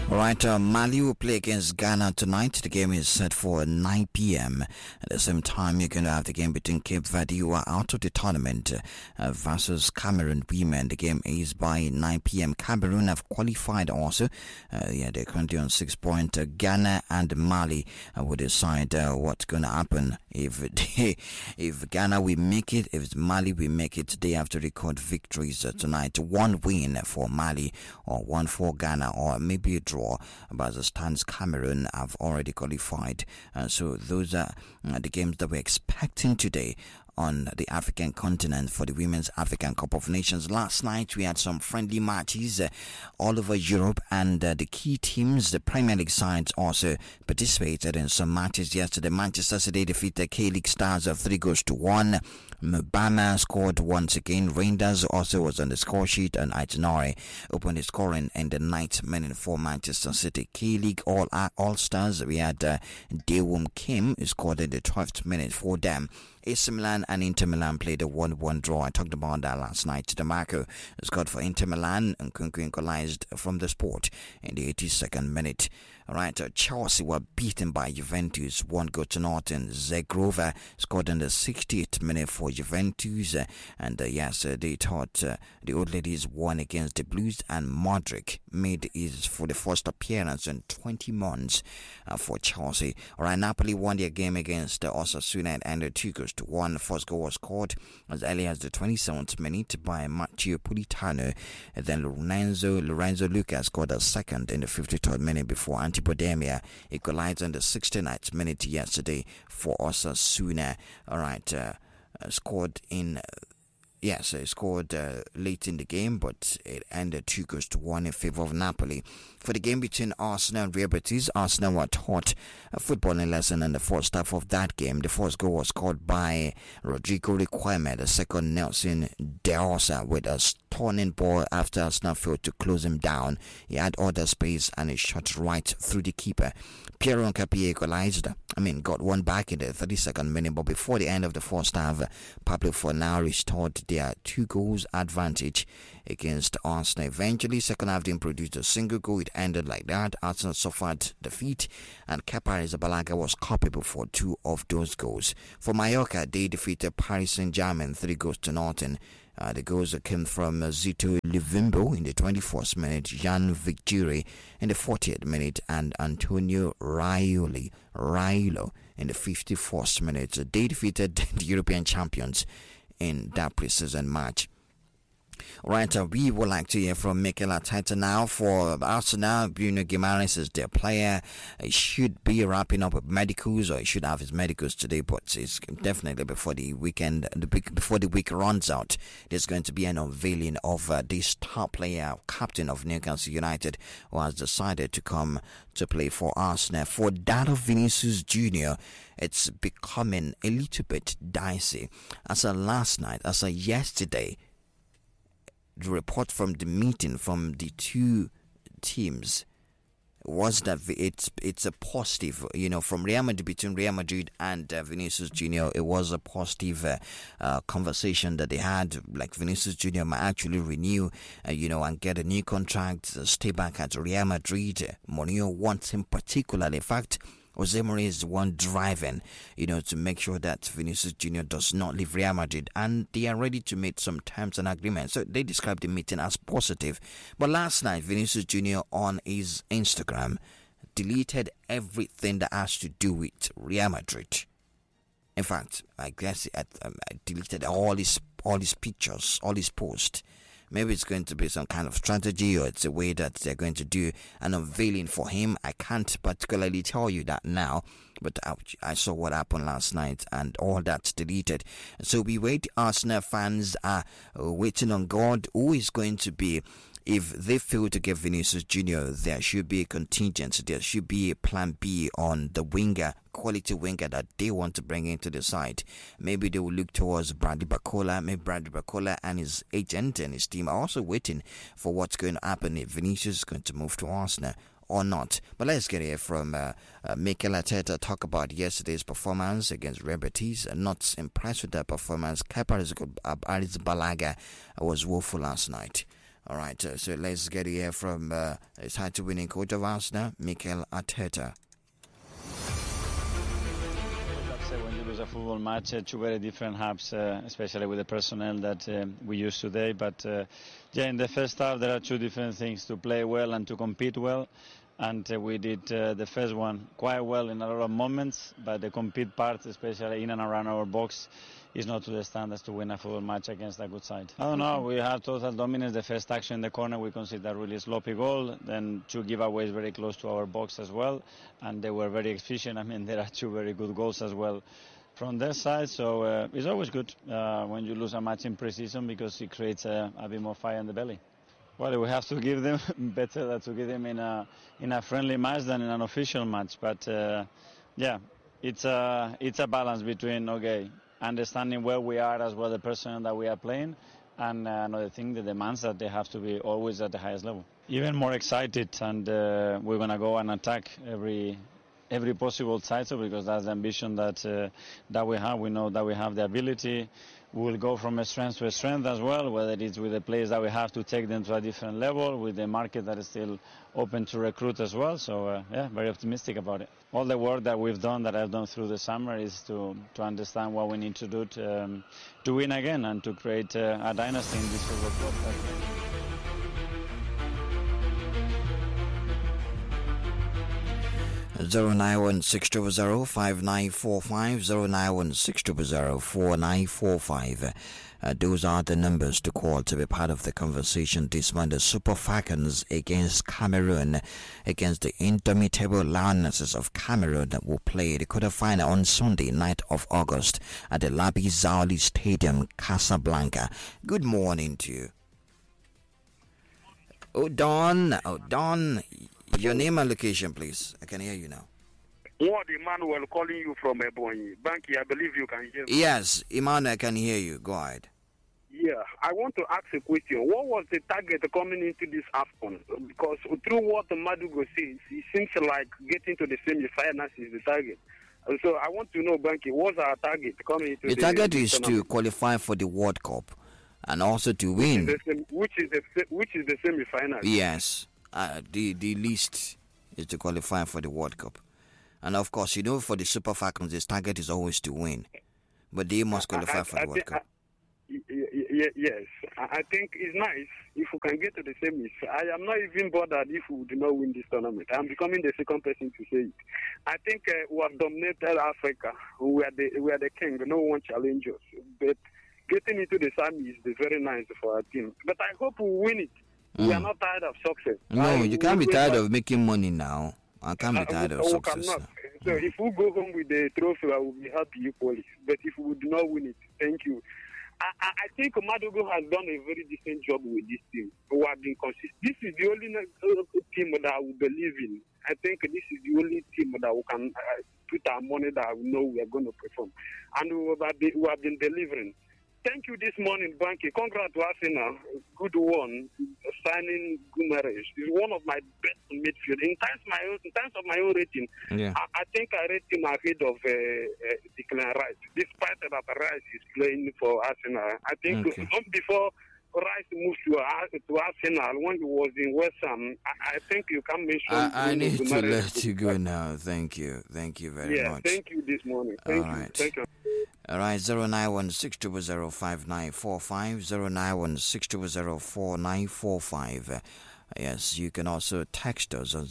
Alright, Mali will play against Ghana tonight. The game is set for 9 p.m. At the same time, you're going to have the game between Cape Verde, who are out of the tournament, versus Cameroon women. The game is by 9 p.m. Cameroon have qualified also. They're currently on 6 points. Ghana and Mali will decide what's going to happen. If Ghana will make it, if Mali will make it, they have to record victories tonight. One win for Mali or one for Ghana, or maybe a draw. But as it stands, Cameroon have already qualified. So those are the games that we're expecting today on the African continent for the Women's African Cup of Nations. Last night we had some friendly matches all over Europe, and the key teams, the Premier League sides, also participated in some matches yesterday. Manchester City defeated K-League Stars of 3-1. Mbama scored once again. Rangers also was on the score sheet, and Aitonori opened the scoring in the 9th minute for Manchester City. K-League All-Stars, we had Daewoo Kim, who scored in the 12th minute for them. AC Milan and Inter Milan played a 1-1 draw. I talked about that last night. DeMarco scored for Inter Milan, and Nkunku equalized from the sport in the 82nd minute. Alright, Chelsea were beaten by Juventus 1-0. Zagrova scored in the 68th minute for Juventus, and they thought the old ladies won against the Blues, and Modric made his for the first appearance in 20 months for Chelsea. Alright, Napoli won their game against Osasuna and ended 2-1. First goal was scored as early as the 27th minute by Matteo Politano, and then Lorenzo Lucas scored a second in the 53rd minute before Antipodemia equalized in the 69th minute yesterday for Osasuna. Alright, scored late in the game, but it ended 2-1 in favor of Napoli. For the game between Arsenal and Real Betis, Arsenal were taught a footballing lesson in the first half of that game. The first goal was scored by Rodrigo Riquelme, the second Nelson De Rosa with a stunning ball after Arsenal failed to close him down. He had all the space and he shot right through the keeper. Pierre Nkapie got one back in the 32nd minute, but before the end of the first half, Pablo Fornal restored their 2 goals advantage against Arsenal. Eventually, second half didn't produce a single goal. It ended like that. Arsenal suffered defeat, and Kepa Arrizabalaga was culpable for 2 of those goals. For Mallorca, they defeated Paris Saint-Germain 3-0. The goals came from Zito Livimbo in the 24th minute, Jan Victory in the 40th minute, and Antonio Railo in the 54th minute. They defeated the European champions in that preseason match. Alright, we would like to hear from Mikel Arteta now. For Arsenal, Bruno Guimaraes is their player. He should be wrapping up with medicals, or he should have his medicals today, but it's definitely before the weekend, before the week runs out, there's going to be an unveiling of this star player, captain of Newcastle United, who has decided to come to play for Arsenal. For that of Vinicius Jr., it's becoming a little bit dicey. As of last night, as of yesterday, the report from the meeting from the two teams was that it's a positive, from Real Madrid, between Real Madrid and Vinicius Jr. It was a positive conversation that they had. Like, Vinicius Jr. might actually renew, and get a new contract, stay back at Real Madrid. Mourinho wants him particularly. In fact, Jose Mourinho is the one driving, to make sure that Vinicius Jr. does not leave Real Madrid, and they are ready to make some terms and agreements. So they described the meeting as positive. But last night, Vinicius Jr. on his Instagram deleted everything that has to do with Real Madrid. In fact, I guess I deleted all his pictures, all his posts. Maybe it's going to be some kind of strategy, or it's a way that they're going to do an unveiling for him. I can't particularly tell you that now, but I saw what happened last night, and all that's deleted. So we wait. Arsenal fans are waiting on God, who is going to be. If they fail to get Vinicius Jr., there should be a contingent. There should be a plan B on the winger, quality winger that they want to bring into the side. Maybe they will look towards Bradley Barcola. Maybe Bradley Barcola and his agent and his team are also waiting for what's going to happen if Vinicius is going to move to Arsenal or not. But let's get here from Mikel Arteta talk about yesterday's performance against Real Betis. Not impressed with that performance. Kepa Arrizabalaga was woeful last night. All right, so let's get to hear from title winning coach of Arsenal, Mikel Arteta. When you lose a football match, two very different halves, especially with the personnel that we use today. But in the first half, there are two different things: to play well and to compete well. And we did the first one quite well in a lot of moments, but the compete part, especially in and around our box, is not to the standards to win a football match against a good side. I don't know, we had total dominance. The first action in the corner, we considered a really sloppy goal. Then two giveaways very close to our box as well, and they were very efficient. I mean, there are two very good goals as well from their side, so it's always good when you lose a match in pre-season because it creates a bit more fire in the belly. Well, we have to give them better than to give them in a friendly match than in an official match. But it's a balance between understanding where we are as well, the person that we are playing, and another thing, the demands that they have to be always at the highest level. Even more excited, and we're gonna go and attack every possible title because that's the ambition that we have. We know that we have the ability. We will go from a strength to a strength as well, whether it's with the players that we have to take them to a different level, with the market that is still open to recruit as well. So, very optimistic about it. All the work that we've done, that I've done through the summer, is to understand what we need to do to win again and to create a dynasty in this football club. 09160005945, 09160004945. Those are the numbers to call to be part of the conversation this Monday. Super Falcons against Cameroon, against the indomitable Lionesses of Cameroon, that will play the quarterfinal on Sunday, 9th of August at the Labi Zaoli Stadium, Casablanca. Good morning to you. Don, your name and location, please. I can hear you now. What Emmanuel calling you from Ebonyi. Banky, I believe you can hear me. Yes, Emmanuel, I can hear you. Go ahead. Yeah, I want to ask a question. What was the target coming into this AFCON? Because through what Madugo says, it seems like getting to the semi-finals is the target. So I want to know, Banky, what's our target coming into the target is to qualify for the World Cup and also to win. Which is the semi-final? Yes, the least is to qualify for the World Cup. And of course, for the Super Falcons, this target is always to win. But they must qualify for the World Cup. Yes, I think it's nice if we can get to the semis. I am not even bothered if we do not win this tournament. I'm becoming the second person to say it. I think we have dominated Africa. We are the king. No one challenges us. But getting into the semis is very nice for our team. But I hope we win it. We are not tired of success. No, you can't be tired of making money now. I can't be tired of success. So if we go home with the trophy, I will be happy equally. But if we do not win it, thank you. I think Madugo has done a very decent job with this team. We have been consistent. This is the only team that I will believe in. I think this is the only team that we can put our money that we know we are going to perform. And we have been delivering. Thank you this morning, Banky. Congrats to Arsenal. Good one. Signing Guimaraes is one of my best midfield. In terms of my own rating, yeah. I think I rate him ahead of Declan Rice. Despite that Rice is playing for Arsenal, I think before Rice moved to Arsenal when he was in West Ham, I think you can mention. I need to let you go now. Thank you very much. Thank you this morning. Thank you. All right, 09160005945, 09160004945. Yes, you can also text us on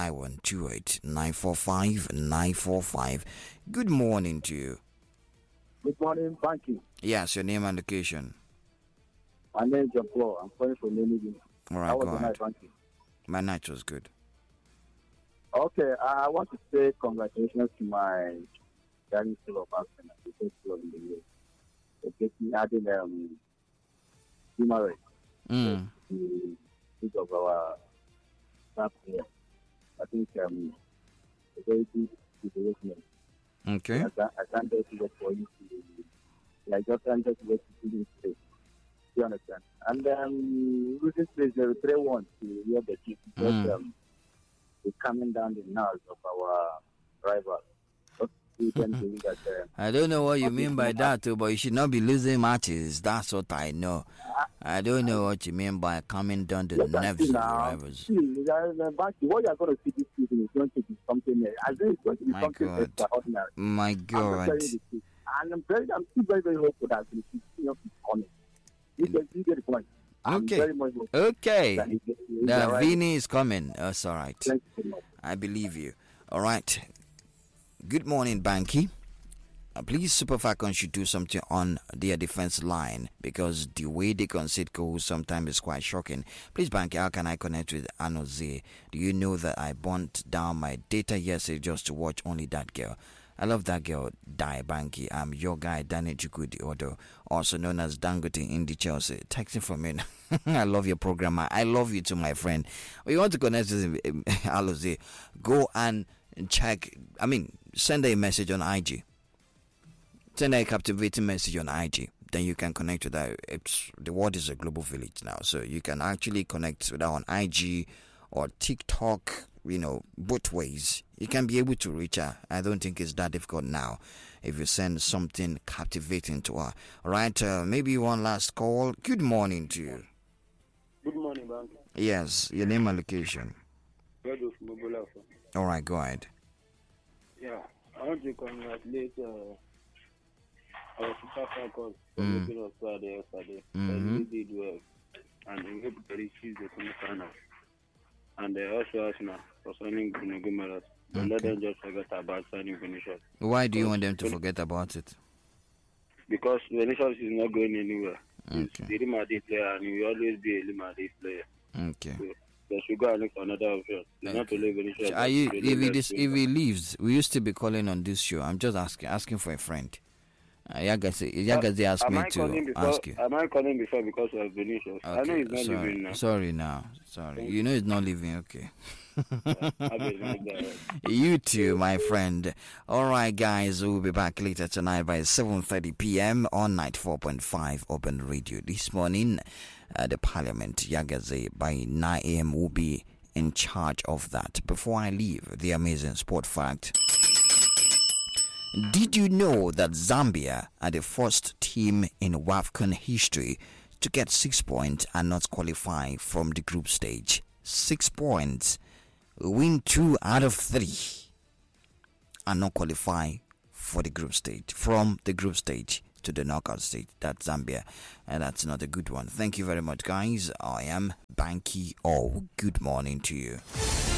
09128945945. Good morning to you. Good morning, Banky. Yes, your name and location. My name is John Paul. I'm calling from Nene. All right, go ahead. My night was good. Okay, I want to say congratulations to my Danny Still of Arsenal, the best club in the league. They're getting added Guimaraes, the of our staff here. I think a very good development. Okay. I can't just wait for you to. I just can't just wait to do this. You understand? And losing place, there are 3-1 to hear the team because it's coming down the nose of our rival. weekend saying that. I don't know what you mean by that, too, but you should not be losing matches. That's what I know. I don't know what you mean by coming down the nerves of rivals. What you are going to see this season is going to be something. I think it's going to be My something God. extraordinary. My God. I'm still very, very hopeful that the season is coming. You get the point. I'm Okay. very much hopeful Okay. that The Vini is coming. That's all right. Thank you so much. I believe you. All right. Good morning, Banky. Please, Super Falcons should do something on their defense line because the way they concede goals sometimes is quite shocking. Please, Banky, how can I connect with Anoze? Do you know that I burnt down my data yesterday just to watch only that girl? I love that girl, Die Banky. I'm your guy, Danny Chukudi Odo, also known as Dangote in the Chelsea. Texting from me. I love your program. I love you too, my friend. If you want to connect with Anoze, go and check. Send a message on IG. Send a captivating message on IG. Then you can connect with that. The world is a global village now, so you can actually connect with that on IG or TikTok. Both ways. You can be able to reach her. I don't think it's that difficult now if you send something captivating to her. All right, maybe one last call. Good morning to you. Good morning, Bank. Yes, your name and location. All right, go ahead. Yeah, I want to congratulate our Super Falcons for making us proud yesterday. They did well, and we hope to reach the semi-final. And also Arsenal for signing Bruno Guimaraes. Don't let them just forget about signing Vinicius. Why do you want them to forget about it? Because Vinicius is not going anywhere. Okay. He's the Real Madrid player, and he will always be a Real Madrid player. Okay. So they should go and look for another option. It's not to leave Vinicius. If he leaves, we used to be calling on this show. I'm just asking for a friend. Yagazi asked me to ask you. Am I calling before because of Vinicius? Okay. I know he's not leaving now. Sorry now. Sorry. You know he's not leaving. Okay. Yeah, You too, my friend. All right, guys. We'll be back later tonight by 7:30 p.m. on 94.5 Open Radio. This morning, the Parliament, Yagazi, by 9 a.m. will be in charge of that. Before I leave, the amazing sport fact. Did you know that Zambia are the first team in WAFCON history to get 6 points and not qualify from the group stage? 6 points. Win 2 out of 3 and not qualify for the group stage. From the group stage to the knockout stage. That's Zambia. And that's not a good one. Thank you very much, guys. I am Banky O. Good morning to you.